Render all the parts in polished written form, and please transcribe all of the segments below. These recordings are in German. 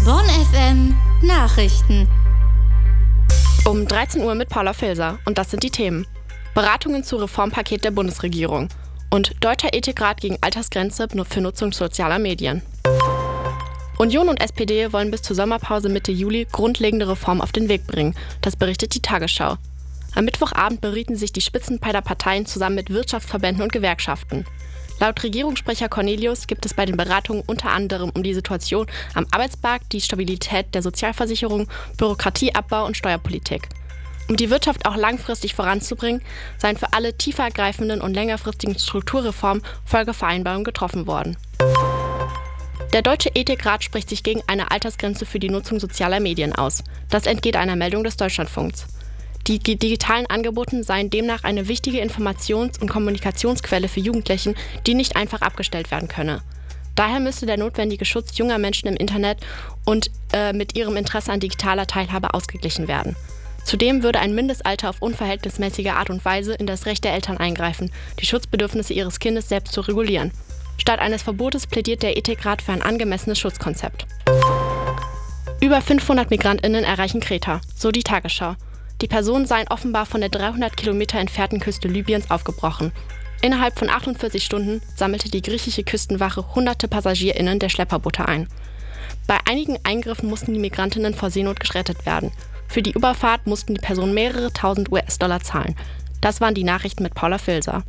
Bonn FM Nachrichten. Um 13 Uhr mit Paula Filser. Und das sind die Themen. Beratungen zu Reformpaket der Bundesregierung. Und Deutscher Ethikrat gegen Altersgrenze für Nutzung sozialer Medien. Union und SPD wollen bis zur Sommerpause Mitte Juli grundlegende Reformen auf den Weg bringen. Das berichtet die Tagesschau. Am Mittwochabend berieten sich die Spitzen beider Parteien zusammen mit Wirtschaftsverbänden und Gewerkschaften. Laut Regierungssprecher Cornelius gibt es bei den Beratungen unter anderem um die Situation am Arbeitsmarkt, die Stabilität der Sozialversicherung, Bürokratieabbau und Steuerpolitik. Um die Wirtschaft auch langfristig voranzubringen, seien für alle tiefergreifenden und längerfristigen Strukturreformen Folgevereinbarungen getroffen worden. Der Deutsche Ethikrat spricht sich gegen eine Altersgrenze für die Nutzung sozialer Medien aus. Das entgeht einer Meldung des Deutschlandfunks. Die digitalen Angebote seien demnach eine wichtige Informations- und Kommunikationsquelle für Jugendlichen, die nicht einfach abgestellt werden könne. Daher müsste der notwendige Schutz junger Menschen im Internet und mit ihrem Interesse an digitaler Teilhabe ausgeglichen werden. Zudem würde ein Mindestalter auf unverhältnismäßige Art und Weise in das Recht der Eltern eingreifen, die Schutzbedürfnisse ihres Kindes selbst zu regulieren. Statt eines Verbotes plädiert der Ethikrat für ein angemessenes Schutzkonzept. Über 500 MigrantInnen erreichen Kreta, so die Tagesschau. Die Personen seien offenbar von der 300 Kilometer entfernten Küste Libyens aufgebrochen. Innerhalb von 48 Stunden sammelte die griechische Küstenwache hunderte PassagierInnen der Schlepperboote ein. Bei einigen Eingriffen mussten die Migrantinnen vor Seenot gerettet werden. Für die Überfahrt mussten die Personen mehrere tausend US-Dollar zahlen. Das waren die Nachrichten mit Paula Filser.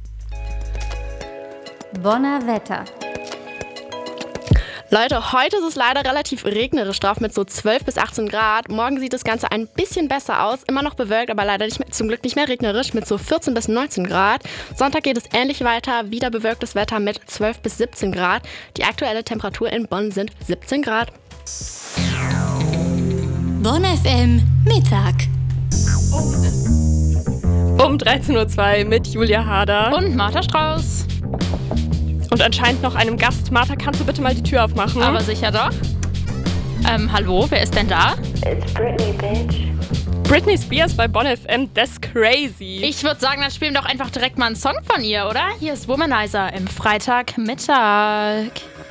Bonner Wetter. Leute, heute ist es leider relativ regnerisch drauf mit so 12 bis 18 Grad. Morgen sieht das Ganze ein bisschen besser aus. Immer noch bewölkt, aber leider zum Glück nicht mehr regnerisch mit so 14 bis 19 Grad. Sonntag geht es ähnlich weiter. Wieder bewölktes Wetter mit 12 bis 17 Grad. Die aktuelle Temperatur in Bonn sind 17 Grad. Bonn FM Mittag. Um 13.02 Uhr mit Julia Harder und Martha Strauß. Und anscheinend noch einem Gast. Martha, kannst du bitte mal die Tür aufmachen? Aber sicher doch. Hallo, wer ist denn da? It's Britney, bitch. Britney Spears bei Bonn FM, that's crazy. Ich würde sagen, dann spielen wir doch einfach direkt mal einen Song von ihr, oder? Hier ist Womanizer im Freitagmittag.